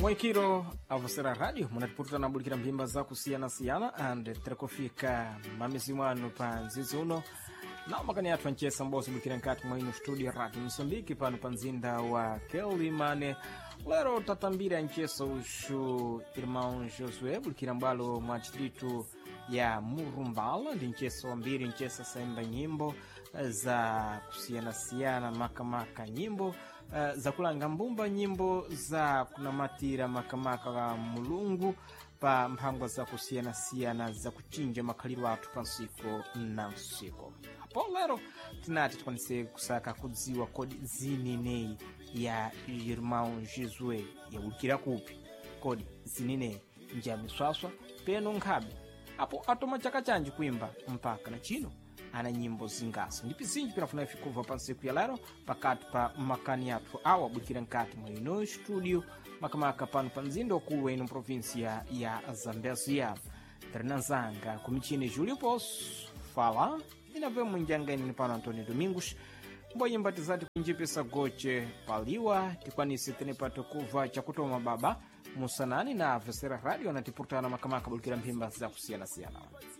Mwaikiro avosera radio munatipurta na bulikira mbimba za kusiyana-siyana and tirakufika mamizimu anu pa nzizi uno na makani atu anchesa mbosi bulikira nkati mwa ino studio Radio Msambiki pano pa nzinda wa Kelimane. Lero tatambira anchesa ushu irmão Josué bulikira mbalo mwa chitritu ya Murumbala ndi nchesa wambiri nchesa saimba nyimbo za kusiyana-siyana makamaka nyimbo za kulanga mbumba nyimbo za kunamatira makamaka wa mulungu pa mphangwa za kusiyana-siyana za kuchinja makhaliro athu pa nsiko na nsiko. Apo lero tinati tikwanise kusaka kudziwa kodi zineneyi ya irmão Josué yabulikira kupi kodi zineneyi nja miswaswa peno nkhabe apo atoma chaka chanji kuimba mpaka na chino ana nyimbo zingasi ndi pizinji pinafuna ifikuva pa nsiku ya lero pakati pa makani athu awa abukira nkati mwa ino studio makamaka pano pa mzinda wakulu wa ino provinsia ya Zambezia. Trinazanga kumichini Julio Pos fala inavemo njanga inini pano Antônio Domingos mboyimba tizati kunjipisa goche paliwa tikwanisi tinepato kuva chakutoma baba musanani na avesera radio anatipurtana makamaka abukira mpimba za kusiyana-siyana.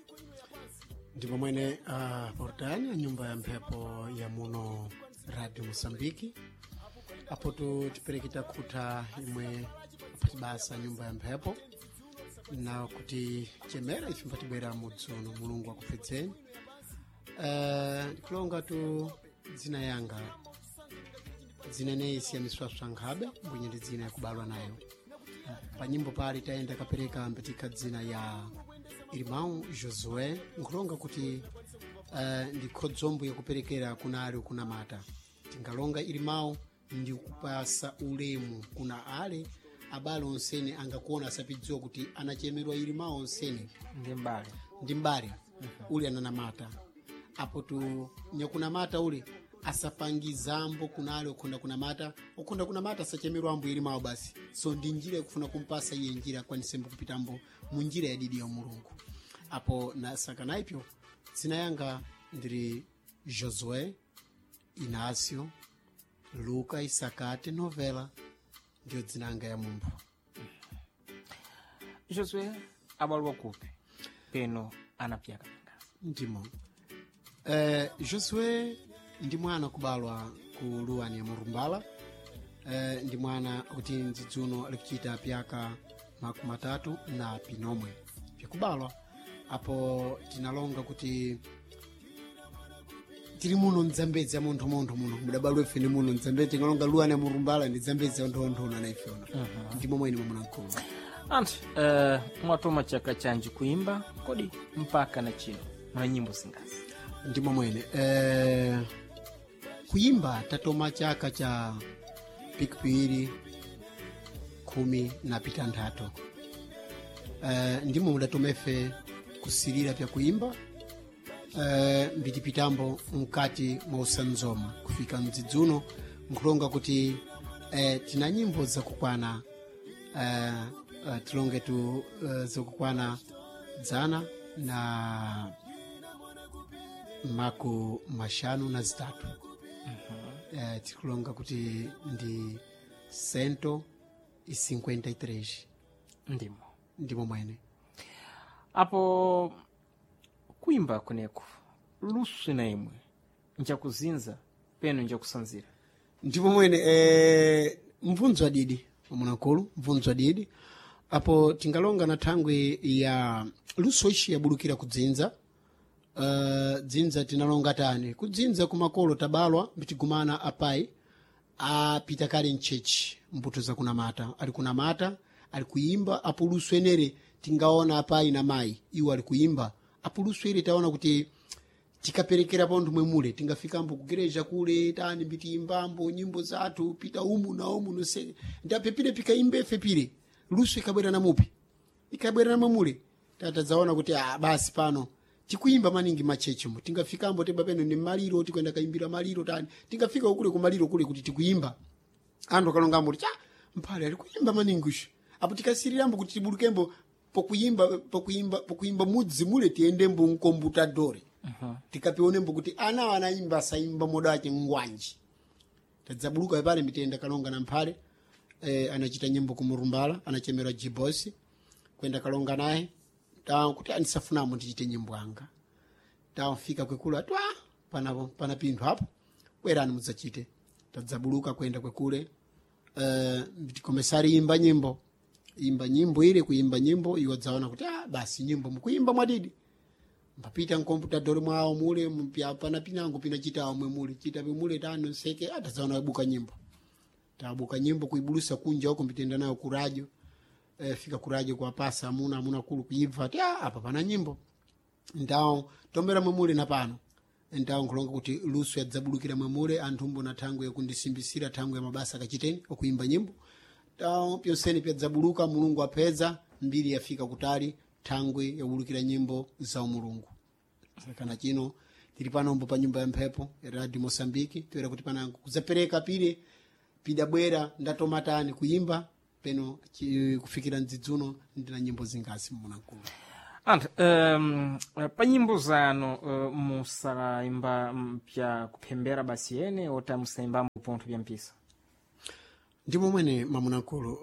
Ndipo mwene portani ya nyumba ya mphepo ya muno Radio Msambiki apo tiperekita kuta imwe patibasa nyumba ya mphepo na kuti chemera ife mpatibwera mudzono mulungu akupfetseni. Ndikulonga tu dzina yanga dzineneyi siya miswaswa nkhabe mbwenye ndi dzina yakubalwa nayo pa nyimbo pali taenda kapereka mpetika dzina ya irmão Josué nkulonga kuti ndi khodzombo yakuperekera kunali kunamata tingalonga irmão ndi kupasa ulemu kuna ale abale onsene angakuona asapidziwa kuti anachemerwa irmão onsene ndi mbale uli ananamata apo tu nyakunamata uli asapangizambo kunali ukonda kunamata asachemerwa ambo irmão basi so ndi njira yakufuna kumpasa iye njira kwanisembo kupitambo munjira ya didi ya mulungu apo na sakanaipyo dzina yanga ndiri Josué Inácio Luca Isacate Novela ndio dzina yanga ya mumbu. Josué abalwa kupe peno anapyaka ndimo Josué ndi mwana kubalwa ku luwani ya Murumbala. Ndi mwana kuti ndzidzuno alikuchita pyaka makumi 3 na pinomwe pyakubalwa apo tinalonga kuti tiri muno mzambezi ya munthu muno mudabalwa ife ndi muno mzambezi tingalonga luwani ya Murumbala ndi mzambezi ya onthu na ife ono ndimo mwene mwa mkulu anti mwatoma chaka chanji kuimba kodi mpaka na chino mwa nyimbo zingasi ndimo mwene kuimba tatoma chaka cha pikipiri 16 ndimo mudatomefe kusirira pya kuimba mbitipitambo mkati mwa usanzoma kufika mdzidzuno nkulonga kuti tina nyimbo zakukwana tilonge tu zakukwana dzana na maku mashanu na zitatu. Tikulonga kuti ndi 153 ndimo mwene apo kuimba kuneku lusu na imwe njakuzinza peno njakusanzira ndimo mwene mvunzo adidi mwanakulu mvunzo adidi apo tingalonga na thangwe ya lusu ishi yabulukira kudzinza. Dzinza tinalonga tani kudzinza kumakolo tabalwa mbitigumana apai apita kale mchechi mbuto za kunamata ali kuimba apo lusu enere tingaona apai na mai iwo ali kuimba apo lusu ere taona kuti tikaperekera pondu mwemule tingafika mbo kugereja kule tani mbitiimbambo nyimbo zathu pita umu na umu nose ndapepire pikaimbe fepire lusu ikabwera na mupi ikabwera na mwemule tatazaona kuti basi pano tikuimba maningi machechimu tingafika mbo teba peno ni maliro tikwenda kaimbira maliro tani tingafika ukule ku maliro kule kuti tikuimba ando kalonga mbo mpale ali kuimba maningi apo tikasiriramo kuti tibulukembo pokuimba mudzi mule tiendembo mkomputadore tikapionembo kuti ana anaimba saimba modache ngwanji tadzabuluka pale mitenda kalonga na mphale anachita nyimbo kumurumbala anachemera Jibosi kwenda kalonga naye kuti anisafunamo ndichite nyimbo anga fika kwekule atwa pana pinthu hapo bwerani mudzachite tadzabuluka kwenda kwekule komisari imba nyimbo ile kuimba nyimbo iwo dzaona kuti basi nyimbo mukuimba mwadidi mpapita mkomputadori mwawo mule pana pinango pinachita omwe mule chita mule tano seke atadzaona kubuka nyimbo tabuka nyimbo kuibulusa kunja huko mbitenda nayo ku radio fika ku radio kwa pasa amuna kulu kuiva ati apa pana nyimbo ndao tombera mwemule na pano ndao nkulonga kuti luso yadzabulukira mwemule anthu mbona tangu yakundisimbisira tangu ya mabasa kachiteni okuimba nyimbo ndao pyonseni pyadzabuluka mulungu apeza mbiri yafika kutali thangwe yabulukira nyimbo za mulungu kana chino tili panombo pa nyumba ya mphepo ya Radio Mosambiki toera kuti panango kudzapereka pile pidabwera ndatomatani kuimba peno kufikira ndzidzuno ndina nyimbo zingasi mmunakulu anthu pa nyimbo zano musaimba mpya kuphembera basi yene ota musaimba mpontho bya mpisa ndimo mwene mamunakulu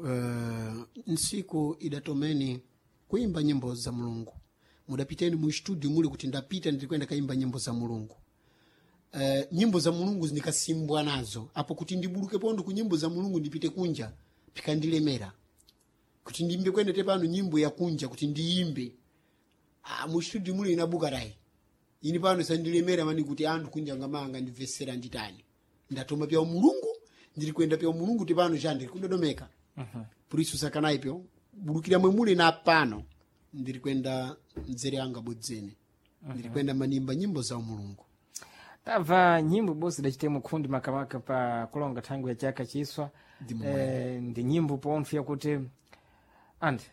nsiku idatomeni kuimba nyimbo za mulungu mudapiteni mu studio muli kuti ndapita ndilikwenda kaimba nyimbo za mulungu nyimbo za mulungu ndikasimbwa nazo apo kuti ndibuluke pondo ku nyimbo za mulungu ndipite kunja pikandilemera kuti ndimbe kwenda tepano nyimbo ya kunja kuti ndiimbe mu studio muli inabuka rai ini pano sandilemera mani kuti anthu kunja ngamanga ndivesera nditani ndatoma pya mulungu ndiri kwenda pya mulungu tepano jande kundodomeka purisu sakanaipyo bulukira mwemule na pano ndiri kwenda nzere anga bodzene ndiri kwenda manimba nyimbo za mulungu tava nyimbo bosi dachitemo kundi makamaka pa kulonga tangu ya chaka chiswa ndi nyimbo pontho yakuti andi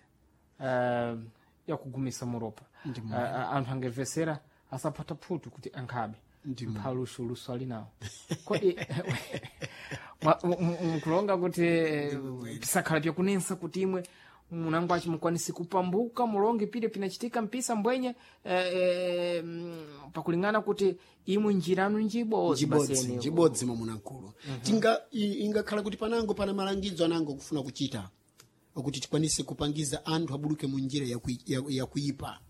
yakugumisa muropa anthu angevesera asapata phutu kuti ankhabe mphalushu ali nawo kodi mukulonga kuti pisakhala pyakunensa kuti imwe munango achimukwanisi kupambuka mulonge pile pinachitika mpisa mbwenye pakulingana kuti imwe njiranu njibodzi mamunakulu ingakhala kuti panango pana malangizo anango kufuna kuchita kuti tikwanise kupangiza anthu abuluke mu njira ya kuipa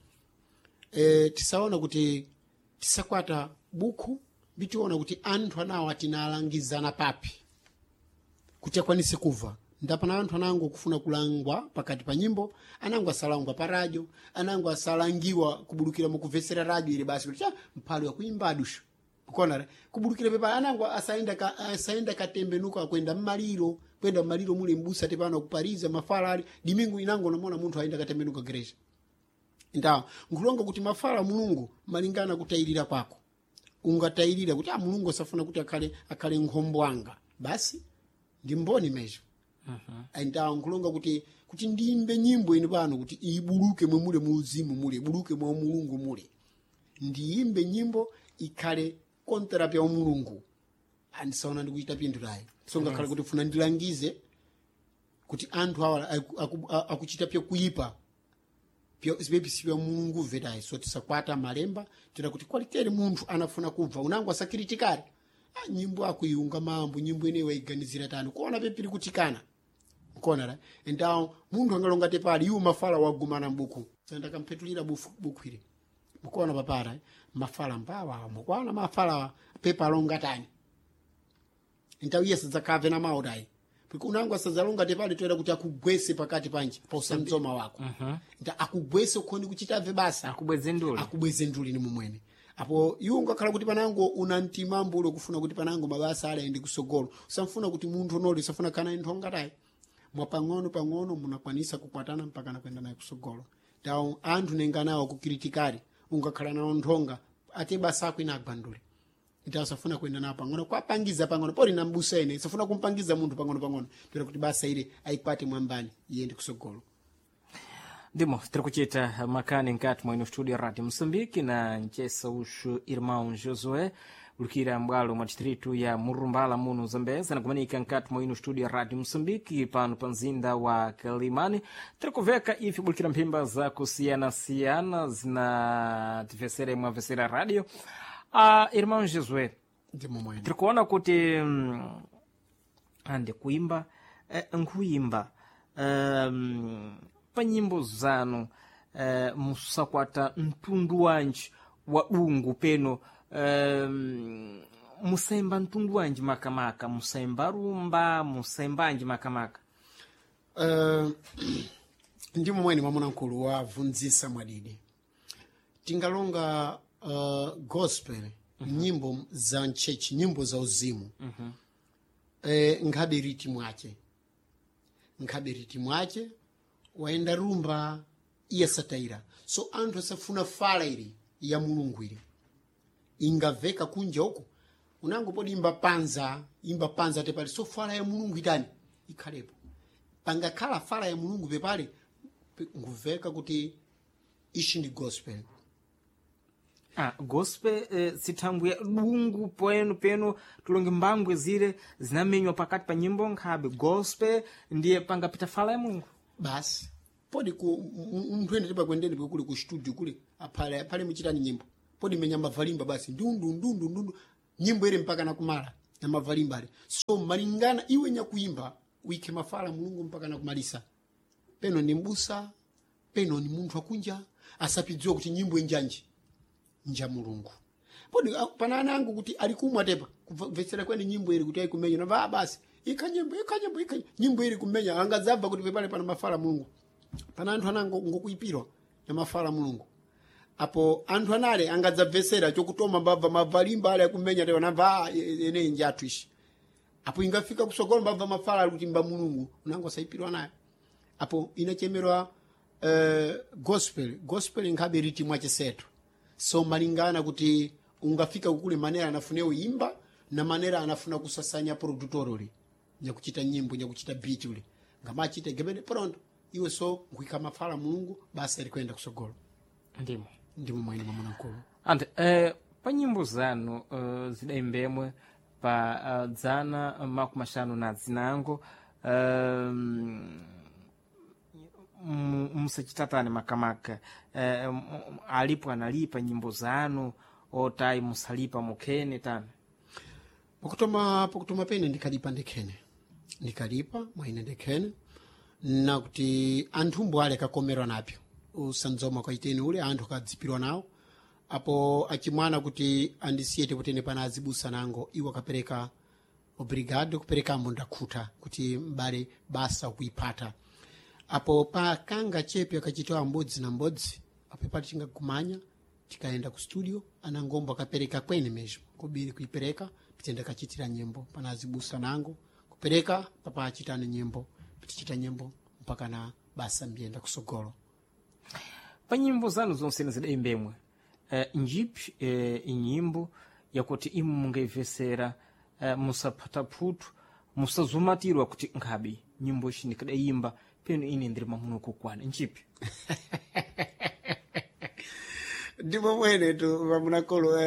tisaona kuti tisakwata buku bitiona kuti anthu anawo atinalangizana papi kuti akwanise kuva ndapana anthu anango kufuna kulangwa pakati pa nyimbo anango asalangwa pa radio anango asalangiwa kubulukira mukuvesera radio ile basi kuti mphalo ya kuimba adusha ukona kubulukira pepa anango asaenda katembenuka kwenda mmaliro mule mbusa tepano kupariza mafalali dimingu inango namona munthu aenda katembenuka gereja ndawo nkulonga kuti mafala mulungu malingana kutayirira kwako ungatayirira kuti mulungu asafuna kuti akhale nkhombo anga basi ndi mboni mejo ndawo nkulonga kuti ndimbe nyimbo ino pano kuti ibuluke mwemule muuzimu mule buluke mwa mulungu mule ndiimbe nyimbo ikhale kontra pya mulungu andisaona ndikuita pinthu layi songa khale kuti funa ndilangize kuti anthu awa akuchita pya kuipa pya mulungu vedayi so tisakwata malemba tira kuti kwalitere munthu anafuna kubva unango asakiritikare nyimbo akuiunga mambo nyimbo ineyo waiganizira tani kuona pepiri kutikana kona la ndawo munthu angalonga tepali iwo mafala wagumana mbuku senda kampetulira buku ile mukona papara mafala mbawa mukwana mafala pepa alonga tani ntawiye sadzakave na maudai porque unango asazalonga tepali toera kuti akugwese pakati panje pa usamdzoma wako nta akugwese ukhoni kuchitave basa akubweze nduli ni mumwene apo iwo ngakhala kuti panango una mtima mbulo kufuna kuti panango mabasa ala ende kusogolo usamfuna kuti munthu onoli usafuna kana nthonga tayi mwapang'ono munakwanisa kukwatana mpaka nakwenda naye kusogolo tawo anthu nenganawo kukritikari ungakhala nawo nthonga ate basa ako inagwandule ita usafuna kwenda nawo pang'ono kwapangiza pang'ono pori na mbusa ene usafuna kumpangiza munthu pang'ono toera kuti basa ile aikwate mwambani iyende kusogolo ndimo tiri kuchita makani nkati mwa ino studio Radio Mosambiki na nchesa ushu irmão Josué ulukira mbwalo mwa distritu ya Murumbala muno Zambeza na kumanika nkati mwa ino studio Radio Mosambiki pano panzinda wa Kalimani tiri kuveka ifi bulukira mphimba za kusiyana zina tivesere mwa vesera radio irmão Josué ndimo mwene tiri kuona kuti ande kuimba nkuyimba pa nyimbo zanu musakwata mtundu wanji wa dungu peno musaimba mtundu wanji makamaka musaimba rumba musaimbanji makamaka ndimo mwene mwamunamkulu wabvunzisa mwadidi tingalonga gospel nyimbo za nchechi nyimbo za uzimu nkhabe riti mwache waenda rumba iyasataira so anthu asafuna fala ili ya mulungu ili ingaveka kunja uko unango podi imba panza tepali so fala ya mulungu itani ikhalepo pangakhala fala ya mulungu pepale nguveka kuti ishi ndi gospel gospel sithangwe dungu peno tulonge mbangwe zile zinamenywa pakati pa nyimbo nkhabe gospel ndiye pangapita fala ya mulungu basi podi munthu ende tipa kwendeni kuli ku studio kule apale muchitani nyimbo podi menya mavalimba basi ndundu nyimbo ile mpaka nakumala na mavalimba ale so malingana iwe nyakuimba uike mafala mulungu mpaka nakumalisa peno ni mbusa peno ni munthu akunja asapidziwa kuti nyimbo injanji nja mulungu podi panana angu kuti alikumwa tepa kuvetsera kwene nyimbo ile kuti aikumenya na basi ikanyimbo nyimbo ile kumenya angazabva kuti pepale pana mafala mulungu pana anthu anango ngokuipirwa na mafala mulungu apo anthu anale angadzabvesera chokutoma mbabva mavalimba ale akumenya tewa namba ene njatu ishi apo ingafika kusogolo mbabva mafala kuti mba mulungu unango saipirwa naye apo inachemerwa gospel nkhabe riti mwachisetu so malingana kuti ungafika kukule manera anafune uimba na manera anafuna kusasanya produtor uli nyakuchita nyimbo nyakuchita beat uli ngamachite gebene pronto iwe so nkuika mafala mulungu basi alikwenda kusogolo ndimo mwene mwamunamkulu ande pa nyimbo zanu zidaimbemwe pa dzana makumashanu na zinango musachitatane makamaka alipo analipa nyimbo zanu otai musalipa mukene tani pokutoma pene ndikalipa mwaine ndekene na kuti anthu mbo ale kakomerwa napyo usanzoma kwa iteni ule anthu kadzipirwa nawo apo achimwana kuti andisiyete kutene pana azibusa nango iwo kapereka obrigado kupereka mbunda khuta kuti mbale basa kuipata apo pa kanga chepe akachitoa mbodzi na mbodzi apo pati chingagumanya tikaenda ku studio anangombo akapereka kwene mesmo kubiri kuipereka pitenda kachitira nyimbo pana azibusa nango kupereka papa achitane nyimbo pitichita nyimbo mpaka na basa mbienda kusogolo pa nyimbo zanu zonse zidaimbemwe njipi inyimbo yakuti imu mungaivesera musapata phutu musazumatirwa kuti nkhabi nyimbo ishi ndikadayimba peno ine ndiri mamuno kukwana njipi ndipo mwene tu mamunakolo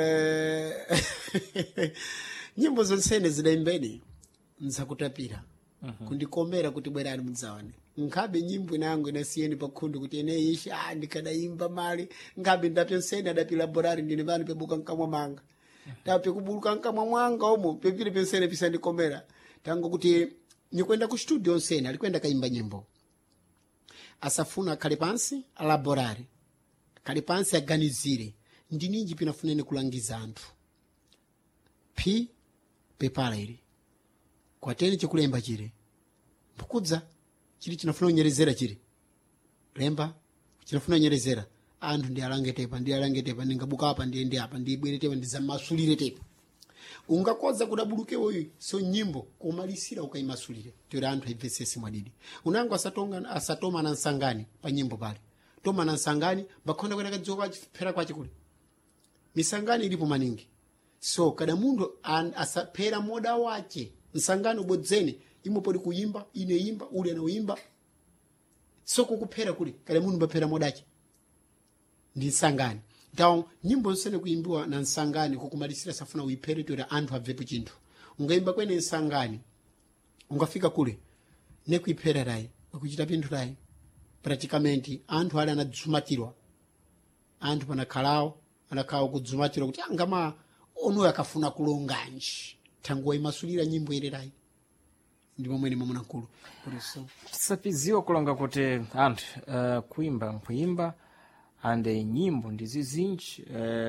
nyimbo zonsene zidaimbeni nzakutapira kundikomera kuti bwerani mudzawane nkhabe nyimbo inango inasiyeni pakhundu kuti ene ishi ndikadaimba mali nkhabe ndapyonseni adapila borari ndine vanu pebuka nkamwa manga tape kubuluka nkamwa mwanga omo pepile pensene pisandikomera tango kuti nikwenda ku studio onsene alikwenda kaimba nyimbo asafuna akhale pansi alaborari akhale pansi aganizire ndininji pinafunene kulangiza anthu pepala ili kwateni chikulemba chire mbukudza chili chinafuna unyerezera chire lemba chinafuna unyerezera anthu ndi alangetepa ndingabuka apa ndiende apa ndibweretepa ndizamasulire tepa ungakoza kudabuluke uyu so nyimbo kumalisira ukaimasulire tori anthu aibvesese mwadidi unango asatoma na nsangani pa nyimbo pale toma na nsangani bakhonda kwenda kadzoka chifera kwachi kule misangani ilipo maningi so kada mundu asaphera moda wache nsangani ubodzeni imwe podi kuimba ine imba ule na uimba so kukuphera kule kada mundu baphera modache ndi nsangani tawo nyimbo nsene kuimbiwa na nsangani kukumalisira safuna uiphere tora anthu abvepo chinthu ungaimba kwene nsangani ungafika kule nekuiphera rai ukuchita pinthu rai praticamente anthu ali anadzumatirwa anthu panakhalao anakhawa kudzumatirwa kuti angama onoyo akafuna kulonganji thangu waimasulira nyimbo ile rai ndipo mwene mamunakulu kuriso tisapiziwa kulonga kuti anthu kuimba nkuimba ande nyimbo ndizi zinji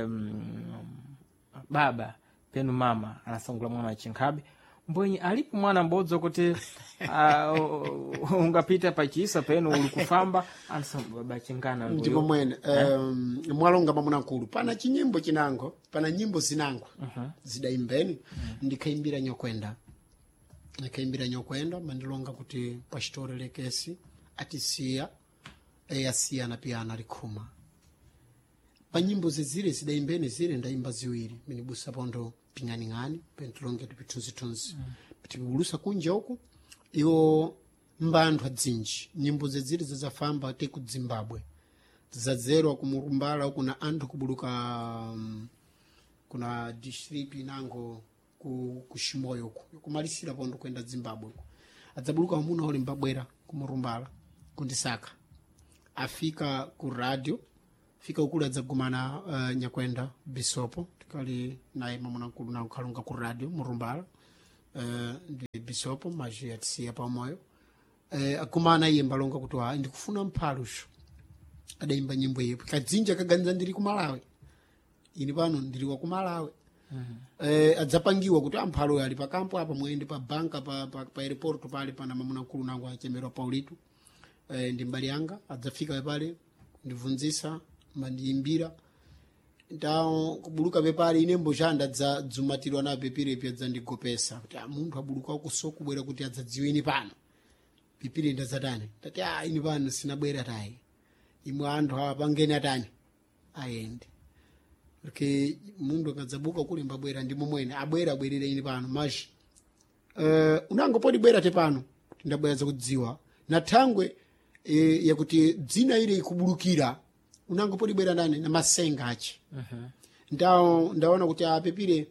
baba penu mama anasangula mwana achinkhabe mbwenye alipo mwana m'bodzi kuti ungapita pachisa penu uli kufamba anasangula baba achingana ndipo mwene mwalonga mamunakulu pana chinyimbo chinango pana nyimbo zinango zidaimbeni ndikaimbira nyokwenda mandilonga kuti pasitore lekesi atisiya eyasiyana piyana likhuma pa nyimbo zizire zidaimbeni zire ndaimba ziwiri minibusa pondo ping'aning'ani pentilonge tipithunzithunzi tipibulusa kunja uku iwo mbanthu adzinji nyimbo zizire zizafamba te ku Zimbabwe zizadzerwa kumurumbala uku na anthu kubuluka kuna district inango ku Shimoyo uku kumalisira pondo kwenda Zimbabwe uku adzabuluka hamuna ole mbabwera kumurumbala kundisaka afika ku radio fika ukulu adzagumana nyakwenda bisopo tikali naye mamunakulu na ukhalunga ku radio murumbala ndi bisopo maji yatisiya pamoyo akumana iye mbalonga kuti ndikufuna mphalusho adaimba nyimbo yepo kadzinja kaganza ndiri ku Malawi ini pano ndiri wa ku Malawi adzapangiwa kuti amphalo ali pakampo apa mwende pa banka pa airport pale pana mamunakulu nangu achemerwa Paulito ndi mbali yanga adzafika pale ndivunzisa mandiimbira ndao kubuluka pepale ine mbochanda dzumatirwa na pepire pya dzandigopesa kuti munthu abuluka kusoku bwera kuti adzadziweni pano pipire ndazatani tati ini pano sinabwera tayi imwe anthu awa pangeni atani ayende porque munthu akadzabuka kuli mbabwera ndimo mwene abwerere ini pano maji unangopodi bwera te pano ndabwera zakudziwa na thangwe yakuti dzina ile ikubulukira unangopodi bwera ndani na masenga achi ndaona kuti apepire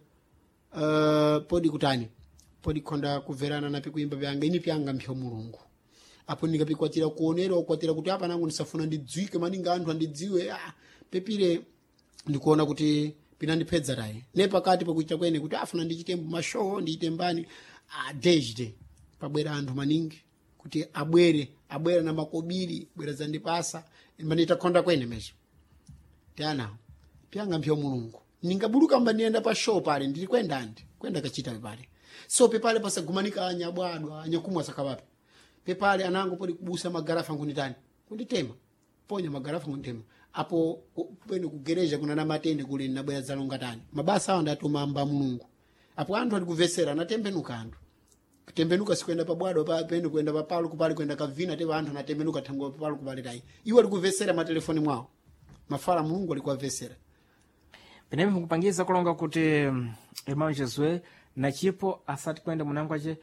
podi kutani podi konda kuverana na pikuimba byanga ini pyanga mpyo mulungu apo ndingapikwatira kuonera ukwatira kuti apa nangu ndisafuna ndidziwike maninga anthu andidziwe pepire ndikuona kuti pinandipedza tayi ne pakati pakuita kwene kuti afuna ndichite mashow ndiite mbani dejde pabwera anthu maningi kuti abwera na makobiri bwera zandipasa manita konda kwene mezo tiana pyanga mpyo mulungu ningabuluka mba nienda pa show pale ndili kwenda kachita pale so pepale pasagumanika anyabwadwa anyakumwa sakawapi pepale anango podi kubusa magarafa ngunitani kunditema ponya magarafa ngunditema apo pene kugereja kuna na matende kule nabwera zalonga tani mabasa awo ndatuma mba mulungu apo anthu ali kuvesera natembenuka anthu kutembenuka sikwenda pabwado pa pende kwenda papalo kupali kwenda kavina te anthu natembenuka tango papalo kupali tayi iwo ali kuvesera matelefoni mwawo mafala mulungu ali kuvesera peneme mukupangiza kulonga kuti irmão Josué na chipo asati kwenda munangwaje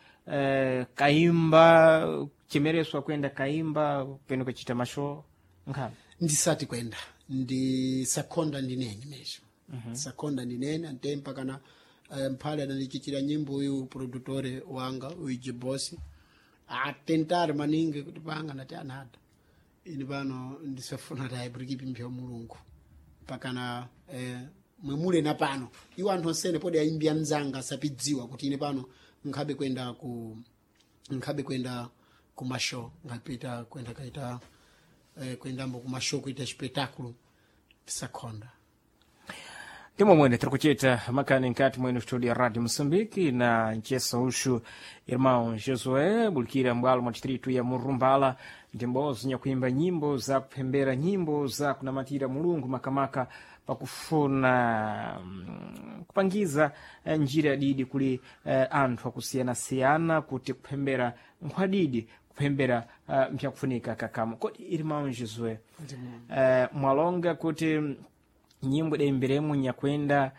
kaimba chimereswa kwenda kaimba pene kuchita mashow ngam ndisati kwenda ndisakonda ndinene mesho sakonda ndinene antempa kana mphale anandichichira nyimbo uyu produtore wanga uyu bosi atentare maningi kuti panga nati anada ini pano ndisafuna tayi brikipi mpyo mulungu pakana mwemule na pano iwo anthu onsene podi aimbia mzanga sapidziwa kuti ine pano nkhabe kwenda ku mashow ngapita kwenda kaita kwendambo ku mashow kuita spectaculo sakonda timo mwene tiri kuchita makani nkati mwene studio Radio Moçambique na nchesa ushu irmão Josué bulikira mbwalo mwa distritu ya Murumbala ndimbozo nyakuimba nyimbo za kupembera nyimbo za kunamatira mulungu makamaka pakufuna kupangiza njira didi kuli anthu akusiyana-siyana kuti kupembera nkhwadidi kupembera mpyakufunika kakamo kodi irmão Josué mwalonga kuti nyimbo idaimbiremu nyakwenda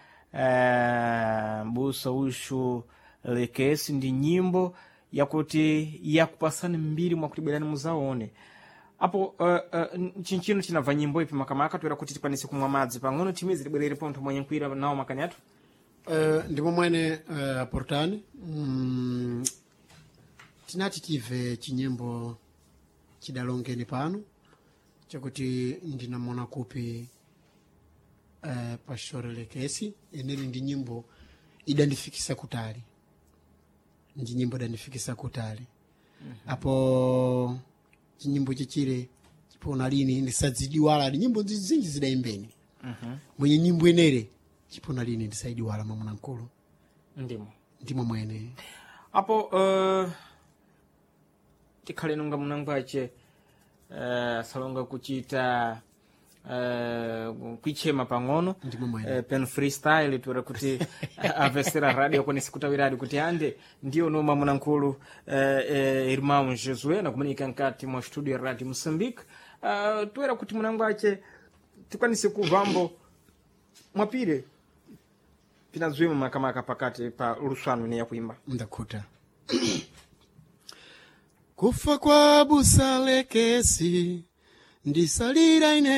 mbusa ushu lekesi ndi nyimbo yakuti yakupasani mbiri mwakutibwerani muzaone apo chinchino chinabva nyimbo ipi makamaka toera kuti tikwanise kumwa madzi pang'ono timizi tibwerere pontho mwenye nkwira nawo makani athu ndipo mwene portani tinati tive chinyimbo chidalongeni pano chakuti ndinamona kupi pashore lekesi eneli ndi nyimbo idandifikisa kutali ndi nyimbo dandifikisa kutali apo chinyimbo chichire chipona lini ndisadzidiwala nyimbo zinji zidaimbeni mwenye nyimbo inere chipona lini ndisaidiwala mwamuna nkulu ndimo mwene apo tikhale nunga munangwache salonga kuchita kuichema pang'ono pen freestyle tura kuti avesera radio konesi kutawiradi kuti ande ndiyo noma munankulu irmão Josué nakumanika nkati mwa studio ya Radio Moçambique tuera kuti munangwache tikwanise kuvambo mwapire pinazwima makamaka pakati pa luswano ni ya kuimba ndakhuta kufa kwa busalekesi ndisalira ine